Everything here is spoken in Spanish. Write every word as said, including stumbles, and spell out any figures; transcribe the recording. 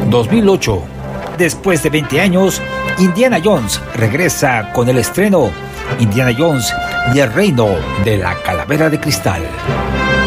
dos mil ocho. Después de veinte años, Indiana Jones regresa con el estreno Indiana Jones y el reino de la calavera de cristal.